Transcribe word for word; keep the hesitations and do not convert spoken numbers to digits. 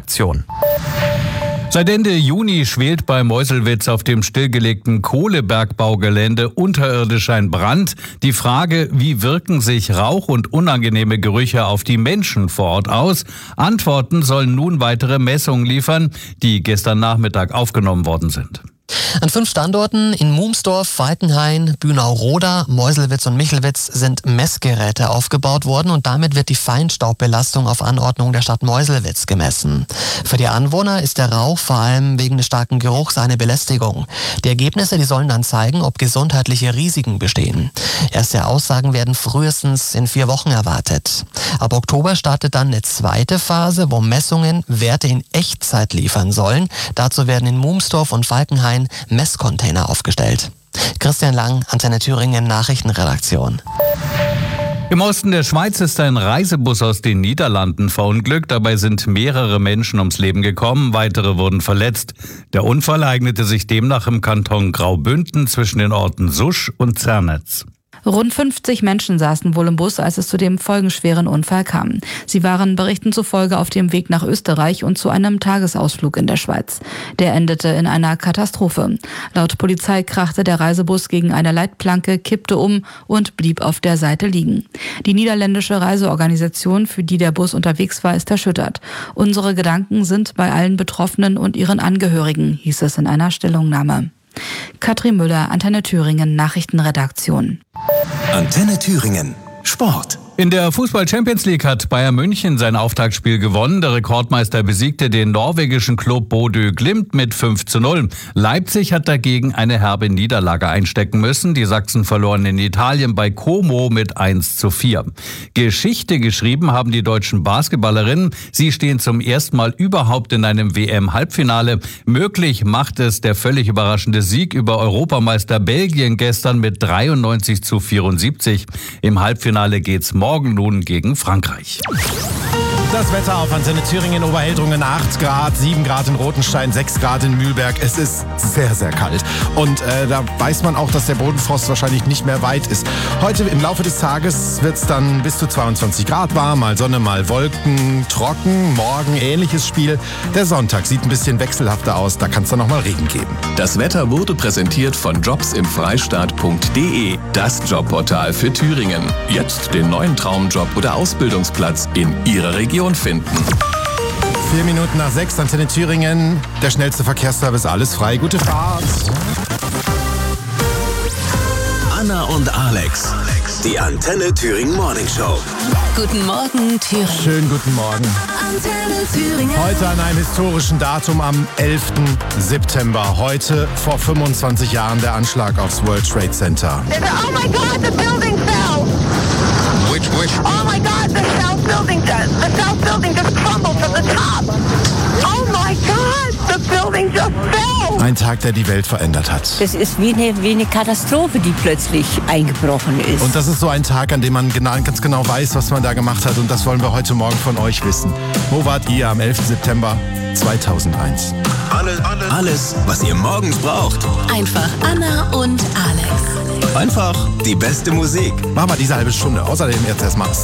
Redaktion. Seit Ende Juni schwelt bei Meuselwitz auf dem stillgelegten Kohlebergbaugelände unterirdisch ein Brand. Die Frage, wie wirken sich Rauch und unangenehme Gerüche auf die Menschen vor Ort aus? Antworten sollen nun weitere Messungen liefern, die gestern Nachmittag aufgenommen worden sind. An fünf Standorten in Mumsdorf, Weitenhain, Bünau-Roda, Meuselwitz und Michelwitz sind Messgeräte aufgebaut worden und damit wird die Feinstaubbelastung auf Anordnung der Stadt Meuselwitz gemessen. Für die Anwohner ist der Rauch vor allem wegen des starken Geruchs eine Belästigung. Die Ergebnisse, die sollen dann zeigen, ob gesundheitliche Risiken bestehen. Erste Aussagen werden frühestens in vier Wochen erwartet. Ab Oktober startet dann eine zweite Phase, wo Messungen Werte in Echtzeit liefern sollen. Dazu werden in Mumsdorf und Falkenhain Messcontainer aufgestellt. Christian Lang, Antenne Thüringen, Nachrichtenredaktion. Im Osten der Schweiz ist ein Reisebus aus den Niederlanden verunglückt. Dabei sind mehrere Menschen ums Leben gekommen, weitere wurden verletzt. Der Unfall ereignete sich demnach im Kanton Graubünden zwischen den Orten Susch und Zernetz. Rund fünfzig Menschen saßen wohl im Bus, als es zu dem folgenschweren Unfall kam. Sie waren Berichten zufolge auf dem Weg nach Österreich und zu einem Tagesausflug in der Schweiz. Der endete in einer Katastrophe. Laut Polizei krachte der Reisebus gegen eine Leitplanke, kippte um und blieb auf der Seite liegen. Die niederländische Reiseorganisation, für die der Bus unterwegs war, ist erschüttert. Unsere Gedanken sind bei allen Betroffenen und ihren Angehörigen, hieß es in einer Stellungnahme. Katrin Müller, Antenne Thüringen, Nachrichtenredaktion. Antenne Thüringen, Sport. In der Fußball-Champions League hat Bayern München sein Auftaktspiel gewonnen. Der Rekordmeister besiegte den norwegischen Club Bodø Glimt mit fünf zu null. Leipzig hat dagegen eine herbe Niederlage einstecken müssen. Die Sachsen verloren in Italien bei Como mit eins zu vier. Geschichte geschrieben haben die deutschen Basketballerinnen. Sie stehen zum ersten Mal überhaupt in einem W M-Halbfinale. Möglich macht es der völlig überraschende Sieg über Europameister Belgien gestern mit dreiundneunzig zu vierundsiebzig. Im Halbfinale geht's morgen Morgen nun gegen Frankreich. Das Wetter auf Antenne Thüringen, Oberheldrungen acht Grad, sieben Grad in Rothenstein, sechs Grad in Mühlberg. Es ist sehr, sehr kalt. Und äh, da weiß man auch, dass der Bodenfrost wahrscheinlich nicht mehr weit ist. Heute im Laufe des Tages wird es dann bis zu zweiundzwanzig Grad warm, mal Sonne, mal Wolken, trocken. Morgen ähnliches Spiel. Der Sonntag sieht ein bisschen wechselhafter aus, da kann es dann noch mal Regen geben. Das Wetter wurde präsentiert von jobs im freistaat punkt de, das Jobportal für Thüringen. Jetzt den neuen Traumjob oder Ausbildungsplatz in Ihrer Region finden. Vier Minuten nach sechs, Antenne Thüringen, der schnellste Verkehrsservice, alles frei, gute Fahrt. Anna und Alex, die Antenne Thüringen Morning Show. Guten Morgen, Thüringen. Schönen guten Morgen. Antenne Thüringen. Heute an einem historischen Datum am elften September. Heute vor fünfundzwanzig Jahren der Anschlag aufs World Trade Center. Oh my God, the building fell! Which, which? Oh my God, the south building, the south building just crumbled from the top. Oh my God, the building just fell. Ein Tag, der die Welt verändert hat. Das ist wie eine, wie eine Katastrophe, die plötzlich eingebrochen ist. Und das ist so ein Tag, an dem man genau, ganz genau weiß, was man da gemacht hat. Und das wollen wir heute Morgen von euch wissen. Wo wart ihr am elften September zweitausendeins? Alles, alles, alles, was ihr morgens braucht. Einfach Anna und Alex. Einfach die beste Musik. Mach mal diese halbe Stunde. Außerdem jetzt erstmal